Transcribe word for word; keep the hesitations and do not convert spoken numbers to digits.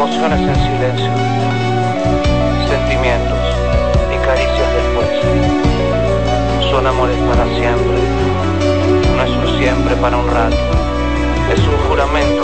emociones en silencio, sentimientos y caricias después. Son amores para siempre, no es un siempre para un rato, es un juramento